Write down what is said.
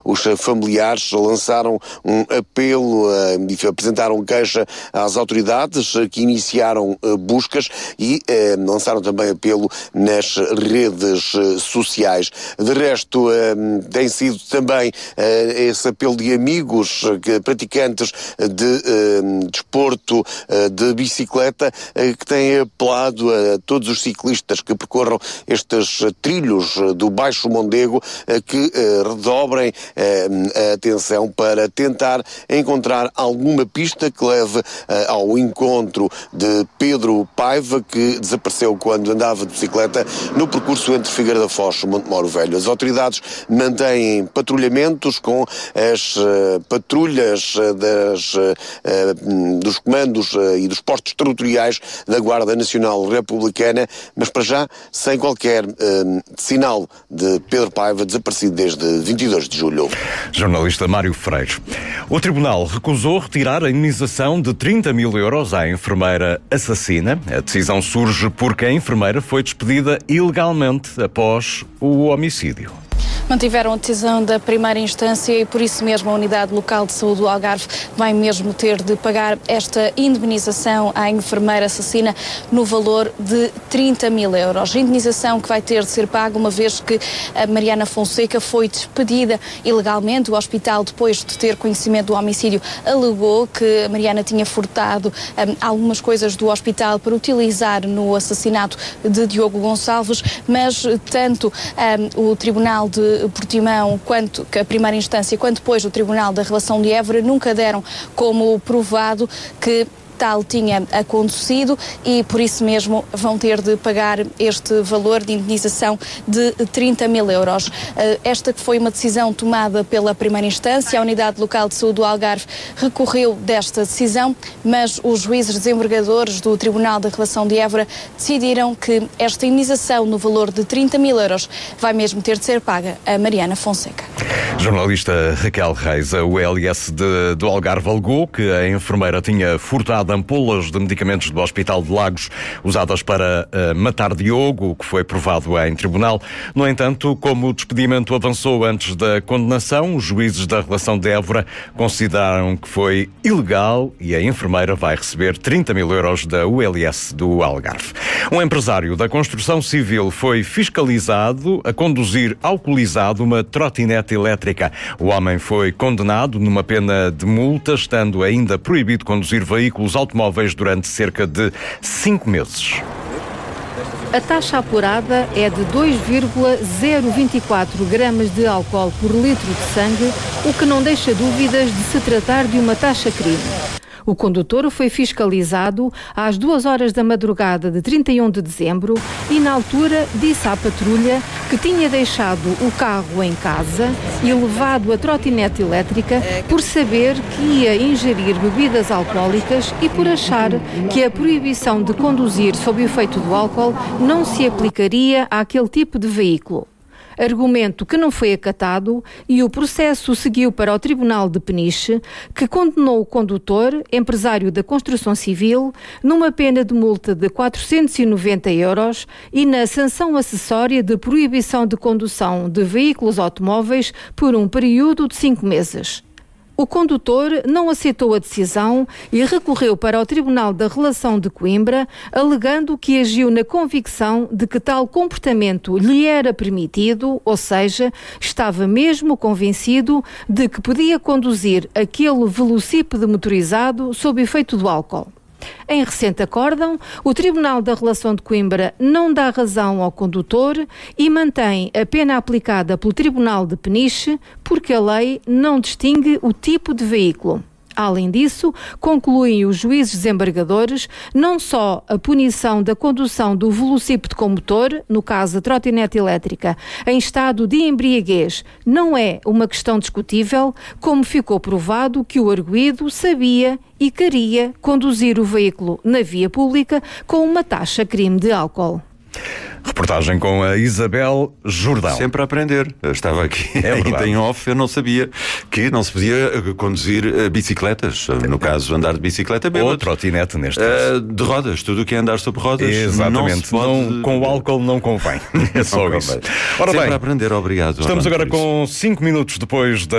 Os familiares lançaram um apelo, apresentaram queixa às autoridades que iniciaram buscas e lançaram também apelo nas redes sociais. De resto, tem sido também esse apelo de amigos, praticantes de desporto de bicicleta, que têm apelado a todos os ciclistas que percorram estes trilhos do Baixo Mondego que redobrem a atenção para tentar encontrar alguma pista que leve ao encontro de Pedro Paiva, que desapareceu quando andava de bicicleta no percurso entre Figueira da Foz e Montemoro Velho. As autoridades mantêm patrulhamentos com as patrulhas dos comandos e dos postos territoriais da Guarda Nacional Republicana, mas para já sem qualquer sinal de Pedro Paiva, desaparecido desde 22 de julho. Jornalista Mário Freire. O tribunal recusou retirar a indenização de 30 mil euros à enfermeira assassina. A decisão surge porque a enfermeira foi despedida ilegalmente após o homicídio. Mantiveram a decisão da primeira instância e por isso mesmo a Unidade Local de Saúde do Algarve vai mesmo ter de pagar esta indemnização à enfermeira assassina no valor de 30 mil euros. Indemnização que vai ter de ser paga uma vez que a Mariana Fonseca foi despedida ilegalmente. O hospital, depois de ter conhecimento do homicídio, alegou que a Mariana tinha furtado algumas coisas do hospital para utilizar no assassinato de Diogo Gonçalves, mas tanto o Tribunal de Portimão, quanto que a primeira instância, quanto depois o Tribunal da Relação de Évora nunca deram como provado que tal tinha acontecido e por isso mesmo vão ter de pagar este valor de indenização de 30 mil euros. Esta que foi uma decisão tomada pela primeira instância, a Unidade Local de Saúde do Algarve recorreu desta decisão, mas os juízes desembargadores do Tribunal da Relação de Évora decidiram que esta indenização no valor de 30 mil euros vai mesmo ter de ser paga a Mariana Fonseca. Jornalista Raquel Reis, a ULS do Algarve alegou que a enfermeira tinha furtado ampolas de medicamentos do Hospital de Lagos usadas para matar Diogo, o que foi provado em tribunal. No entanto, como o despedimento avançou antes da condenação, os juízes da Relação de Évora consideraram que foi ilegal e a enfermeira vai receber 30 mil euros da ULS do Algarve. Um empresário da construção civil foi fiscalizado a conduzir alcoolizado uma trotinete elétrica. O homem foi condenado numa pena de multa, estando ainda proibido conduzir veículos automóveis durante cerca de 5 meses. A taxa apurada é de 2,024 gramas de álcool por litro de sangue, o que não deixa dúvidas de se tratar de uma taxa-crime. O condutor foi fiscalizado às 2 horas da madrugada de 31 de dezembro e, na altura, disse à patrulha que tinha deixado o carro em casa e levado a trotinete elétrica por saber que ia ingerir bebidas alcoólicas e por achar que a proibição de conduzir sob o efeito do álcool não se aplicaria àquele tipo de veículo. Argumento que não foi acatado e o processo seguiu para o Tribunal de Peniche, que condenou o condutor, empresário da construção civil, numa pena de multa de 490 euros e na sanção acessória de proibição de condução de veículos automóveis por um período de 5 meses. O condutor não aceitou a decisão e recorreu para o Tribunal da Relação de Coimbra, alegando que agiu na convicção de que tal comportamento lhe era permitido, ou seja, estava mesmo convencido de que podia conduzir aquele velocípede motorizado sob efeito do álcool. Em recente acórdão, o Tribunal da Relação de Coimbra não dá razão ao condutor e mantém a pena aplicada pelo Tribunal de Peniche porque a lei não distingue o tipo de veículo. Além disso, concluem os juízes desembargadores não só a punição da condução do velocípede com motor, no caso a trotinete elétrica, em estado de embriaguez, não é uma questão discutível, como ficou provado que o arguido sabia e queria conduzir o veículo na via pública com uma taxa-crime de álcool. Reportagem com a Isabel Jordão. Sempre a aprender. Eu estava aqui ainda em off, eu não sabia que não se podia conduzir bicicletas. No caso, andar de bicicleta bêbado. Ou trotinete, neste caso. De rodas, tudo o que é andar sobre rodas. Exatamente. Não, com o álcool não convém. É só isso. Ora sempre bem, a aprender, obrigado. Estamos agora com 5 minutos depois da